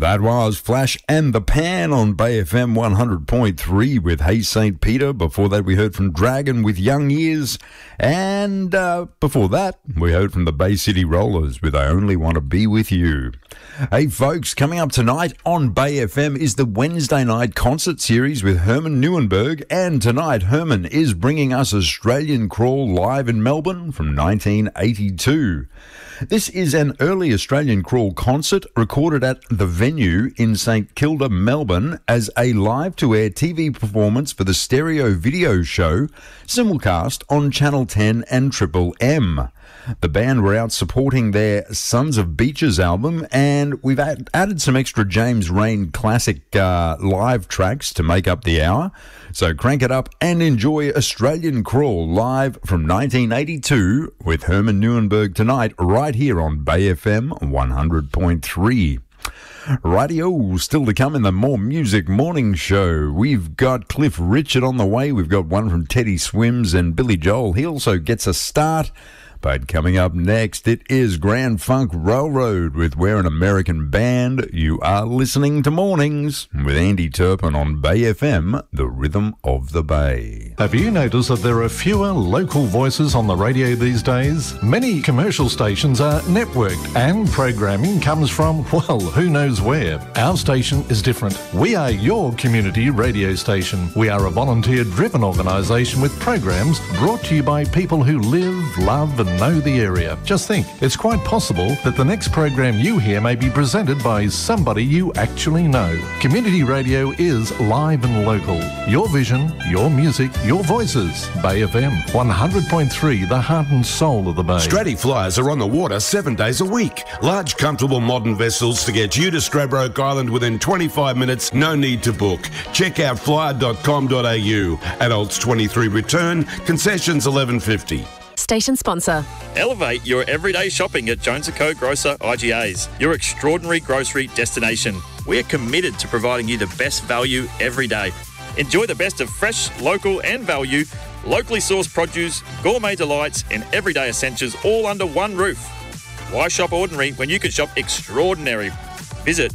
That was Flash and the Pan on Bay FM 100.3 with Hey St. Peter. Before that, we heard from Dragon with Young Years. And before that, we heard from the Bay City Rollers with I Only Want to Be With You. Hey, folks, coming up tonight on Bay FM is the Wednesday night concert series with Herman Neuenberg. And tonight, Herman is bringing us Australian Crawl live in Melbourne from 1982. This is an early Australian Crawl concert recorded at the Venue in St Kilda, Melbourne as a live-to-air TV performance for the Stereo Video Show, simulcast on Channel 10 and Triple M. The band were out supporting their Sons of Beaches album, and we've added some extra James Rain classic live tracks to make up the hour. So crank it up and enjoy Australian Crawl live from 1982 with Herman Neuenberg tonight right here on Bay FM 100.3. Radio still to come in the More Music Morning Show. We've got Cliff Richard on the way. We've got one from Teddy Swims and Billy Joel. He also gets a start. But coming up next, it is Grand Funk Railroad with We're an American Band. You are listening to Mornings with Andy Turpin on Bay FM, the rhythm of the Bay. Have you noticed that there are fewer local voices on the radio these days? Many commercial stations are networked and programming comes from, well, who knows where. Our station is different. We are your community radio station. We are a volunteer-driven organisation with programs brought to you by people who live, love and know the area. Just think, it's quite possible that the next program you hear may be presented by somebody you actually know. Community radio is live and local. Your vision, your music, your voices. Bay FM 100.3, the heart and soul of the Bay. Stratty Flyers are on the water 7 days a week. Large, comfortable, modern vessels to get you to Stradbroke Island within 25 minutes. No need to book. Check out flyer.com.au. Adults 23 return. Concessions $11.50. Station sponsor. Elevate your everyday shopping at Jones & Co Grocer IGAs, your extraordinary grocery destination. We are committed to providing you the best value every day. Enjoy the best of fresh, local and value, locally sourced produce, gourmet delights and everyday essentials all under one roof. Why shop ordinary when you can shop extraordinary? Visit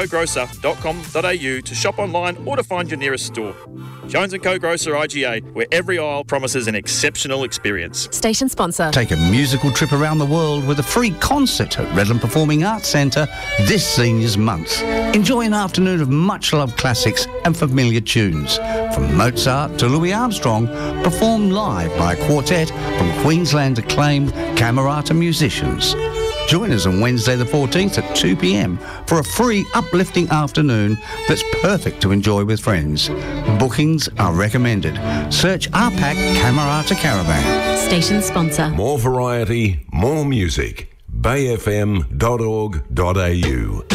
jonesandcogrocer.com.au to shop online or to find your nearest store. Jones & Co Grocer IGA, where every aisle promises an exceptional experience. Station sponsor. Take a musical trip around the world with a free concert at Redland Performing Arts Centre this Seniors Month. Enjoy an afternoon of much-loved classics and familiar tunes. From Mozart to Louis Armstrong, performed live by a quartet from Queensland acclaimed Camerata musicians. Join us on Wednesday the 14th at 2 p.m. for a free uplifting afternoon that's perfect to enjoy with friends. Bookings are recommended. Search RPAC Camerata Caravan. Station sponsor. More variety, more music. bayfm.org.au.